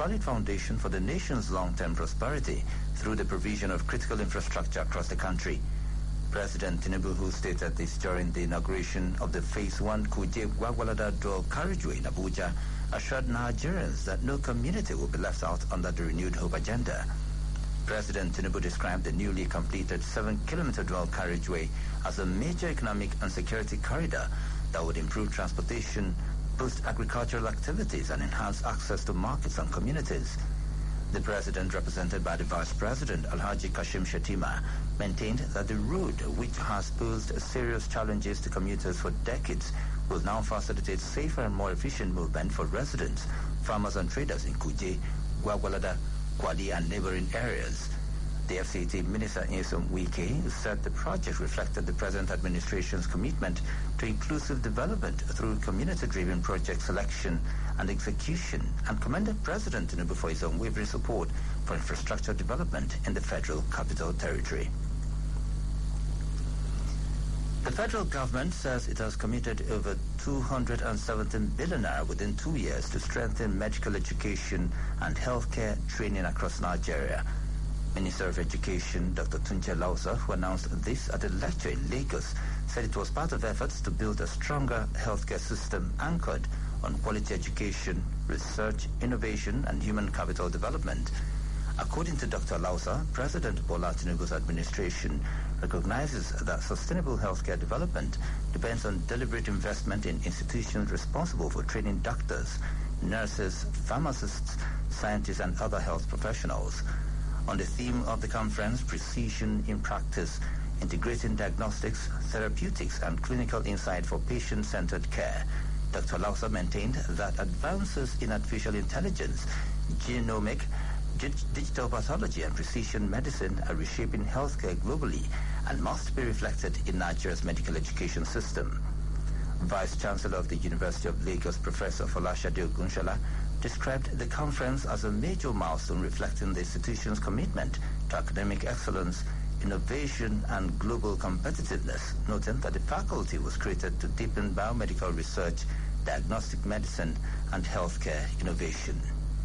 solid foundation for the nation's long-term prosperity through the provision of critical infrastructure across the country. President Tinubu, who stated this during the inauguration of the Phase 1 Kuje-Gwagwalada Dual Carriageway in Abuja, assured Nigerians that no community will be left out under the renewed hope agenda. President Tinubu described the newly completed 7-kilometer dual carriageway as a major economic and security corridor that would improve transportation, boost agricultural activities, and enhance access to markets and communities. The president, represented by the vice president, Alhaji Kashim Shettima, maintained that the road, which has posed serious challenges to commuters for decades, will now facilitate safer and more efficient movement for residents, farmers and traders in Kuje, Gwagwalada, Kwali and neighboring areas. The FCT Minister Nyesom Wike said the project reflected the present administration's commitment to inclusive development through community-driven project selection and execution, and commended President Tinubu for his unwavering support for infrastructure development in the Federal Capital Territory. The federal government says it has committed over 217 billion naira within 2 years to strengthen medical education and healthcare training across Nigeria. Minister of Education Dr. Tunje Lausa, who announced this at a lecture in Lagos, said it was part of efforts to build a stronger healthcare system anchored on quality education, research, innovation, and human capital development. According to Dr. Lausa, President Bola Tinubu's administration recognizes that sustainable healthcare development depends on deliberate investment in institutions responsible for training doctors, nurses, pharmacists, scientists, and other health professionals. On the theme of the conference, Precision in Practice, Integrating Diagnostics, Therapeutics, and Clinical Insight for Patient-Centered Care, Dr. Lausa maintained that advances in artificial intelligence, genomic, digital pathology, and precision medicine are reshaping healthcare globally and must be reflected in Nigeria's medical education system. Vice Chancellor of the University of Lagos, Professor Folashade Ogunshola, described the conference as a major milestone reflecting the institution's commitment to academic excellence, innovation, and global competitiveness, noting that the faculty was created to deepen biomedical research, diagnostic medicine, and healthcare innovation.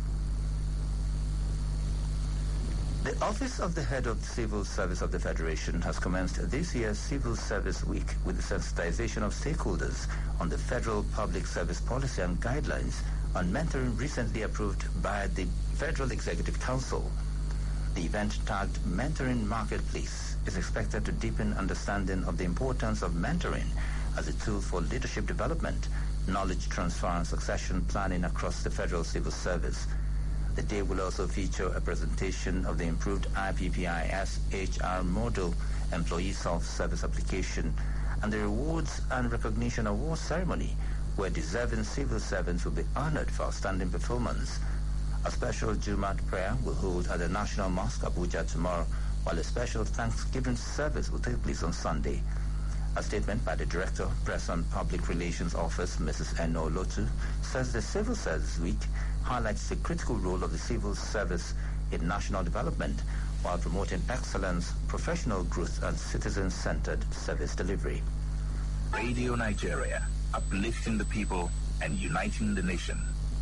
The Office of the Head of the Civil Service of the Federation has commenced this year's Civil Service Week with the sensitization of stakeholders on the federal public service policy and guidelines on mentoring recently approved by the Federal Executive Council. The event, tagged Mentoring Marketplace, is expected to deepen understanding of the importance of mentoring as a tool for leadership development, knowledge transfer, and succession planning across the federal civil service. The day will also feature a presentation of the improved IPPIS HR model employee self-service application and the Rewards and Recognition Award ceremony, where deserving civil servants will be honored for outstanding performance. A special Jumat prayer will hold at the National Mosque, Abuja, tomorrow, while a special Thanksgiving service will take place on Sunday. A statement by the Director, Press and Public Relations Office, Mrs. Eno Lotu, says the Civil Service Week highlights the critical role of the civil service in national development while promoting excellence, professional growth, and citizen-centered service delivery. Radio Nigeria, uplifting the people and uniting the nation.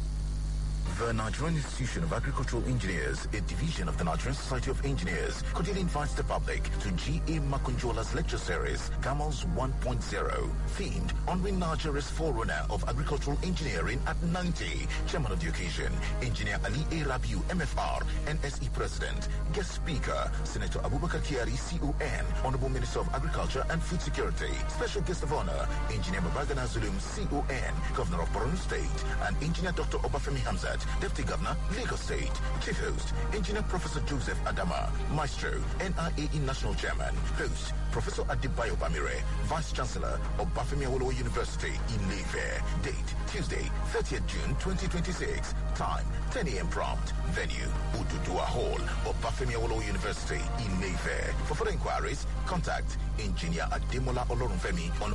The Nigerian Institution of Agricultural Engineers, a division of the Nigerian Society of Engineers, cordially invites the public to G.A. Makunjola's lecture series, GAMOS 1.0, themed Honoring Nigeria's Forerunner of Agricultural Engineering at 90. Chairman of the occasion, Engineer Ali A. Rabiu, MFR, NSE President. Guest speaker, Senator Abubakar Kyari, CON, Honorable Minister of Agriculture and Food Security. Special guest of honor, Engineer Babagana Zulum, CON, Governor of Borno State, and Engineer Dr. Obafemi Hamzat, Deputy Governor, Lagos State. Chief host, Engineer Professor Joseph Adama, Maestro, NIAE National Chairman. Host, Professor Adebayo Bamire, Vice Chancellor of Obafemi Awolowo University in Ife. Date, Tuesday, 30th June 2026. Time, 10 a.m. prompt. Venue, Ududua Hall, Obafemi Awolowo University in Ife. For further inquiries, contact Engineer Ademola Olorunfemi on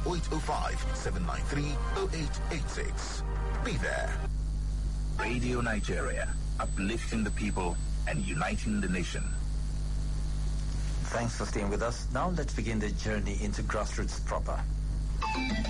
0805-793-0886. Be there. Radio Nigeria, uplifting the people and uniting the nation. Thanks for staying with us. Now let's begin the journey into grassroots proper.